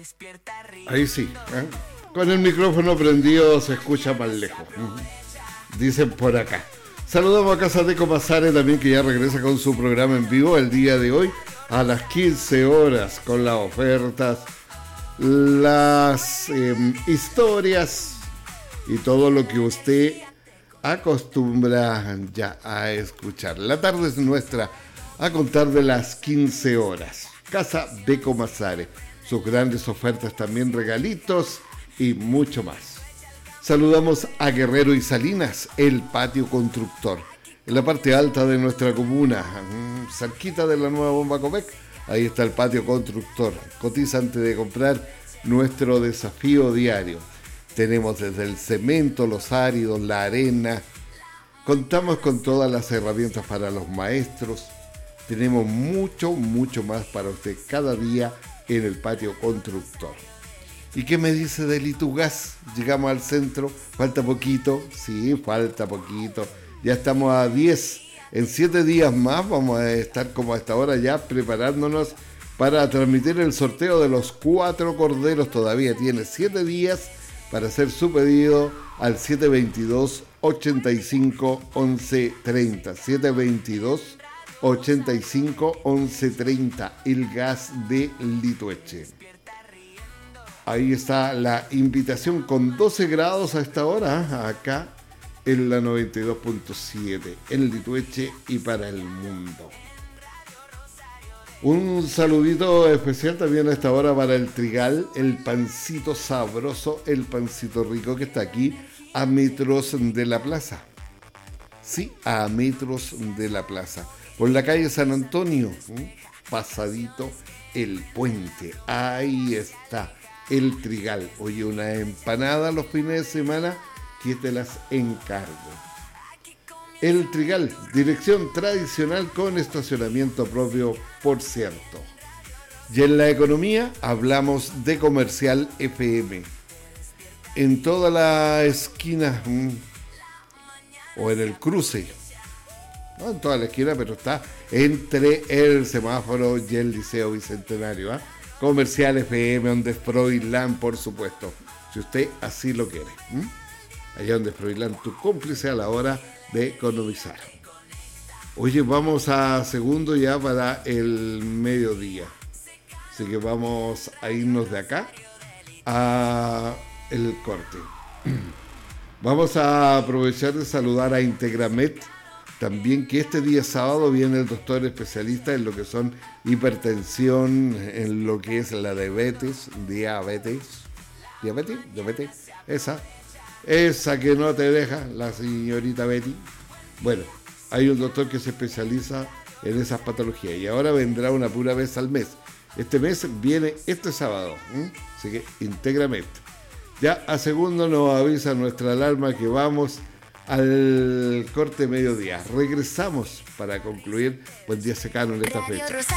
Ahí sí, ¿eh? Con el micrófono prendido se escucha más lejos. Dicen por acá. Saludamos a Casa de Comasare también, que ya regresa con su programa en vivo el día de hoy a las 15 horas con las ofertas, las historias y todo lo que usted acostumbra ya a escuchar. La tarde es nuestra a contar de las 15 horas. Casa de Comasare, sus grandes ofertas, también regalitos y mucho más. Saludamos a Guerrero y Salinas, el patio constructor, en la parte alta de nuestra comuna, cerquita de la nueva bomba Copec. Ahí está el patio constructor. Cotiza antes de comprar nuestro desafío diario. Tenemos desde el cemento, los áridos, la arena. Contamos con todas las herramientas para los maestros. Tenemos mucho más para usted cada día en el patio constructor. ¿Y qué me dice de Litugas? Llegamos al centro, falta poquito, sí, falta poquito. Ya estamos a 10. En 7 días más vamos a estar como a esta hora ya preparándonos para transmitir el sorteo de los 4 corderos. Todavía tiene 7 días para hacer su pedido al 722-85-1130. 722-85-1130, el gas de Litueche. Ahí está la invitación con 12 grados a esta hora, acá en la 92.7, en Litueche y para el mundo. Un saludito especial también a esta hora para el Trigal, el pancito sabroso, el pancito rico que está aquí a metros de la plaza. Sí, a metros de la plaza. Por la calle San Antonio, pasadito el puente. Ahí está. El Trigal. Oye, una empanada los fines de semana que te las encargo. El Trigal, dirección tradicional con estacionamiento propio, por cierto. Y en la economía hablamos de Comercial FM. En toda la esquina, o en el cruce, no en toda la esquina, pero está entre el semáforo y el Liceo Bicentenario, Comercial FM, donde Froilán, por supuesto, si usted así lo quiere. Allá donde Froilán, tu cómplice a la hora de economizar. Oye, vamos a segundo ya para el mediodía. Así que vamos a irnos de acá a el corte. Vamos a aprovechar de saludar a Integramed. También que este día sábado viene el doctor especialista en lo que son hipertensión, en lo que es la diabetes, esa que no te deja, la señorita Betty. Bueno, hay un doctor que se especializa en esas patologías y ahora vendrá una pura vez al mes. Este mes viene este sábado, así que Integramed. Ya a segundo nos avisa nuestra alarma que vamos al corte mediodía. Regresamos para concluir Buen Día Secano en esta fecha.